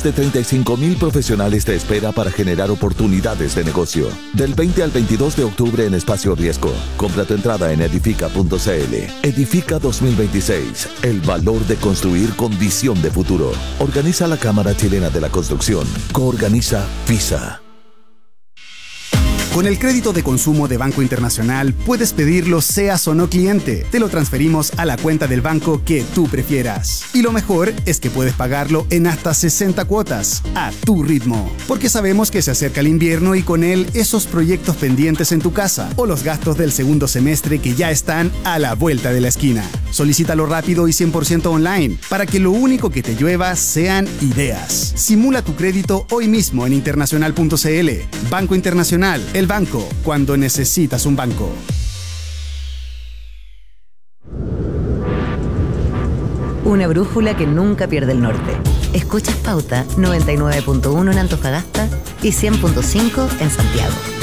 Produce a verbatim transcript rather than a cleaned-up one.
Más de treinta y cinco mil profesionales te espera para generar oportunidades de negocio. Del veinte al veintidós de octubre en Espacio Riesgo. Compra tu entrada en edifica punto c l. Edifica dos mil veintiséis. El valor de construir con visión de futuro. Organiza la Cámara Chilena de la Construcción. Coorganiza FISA. Con el crédito de consumo de Banco Internacional puedes pedirlo seas o no cliente. Te lo transferimos a la cuenta del banco que tú prefieras. Y lo mejor es que puedes pagarlo en hasta sesenta cuotas, a tu ritmo. Porque sabemos que se acerca el invierno y con él esos proyectos pendientes en tu casa o los gastos del segundo semestre que ya están a la vuelta de la esquina. Solicítalo rápido y cien por ciento online para que lo único que te llueva sean ideas. Simula tu crédito hoy mismo en internacional punto c l. Banco Internacional, el banco cuando necesitas un banco. Una brújula que nunca pierde el norte. Escuchas Pauta noventa y nueve punto uno en Antofagasta y cien punto cinco en Santiago.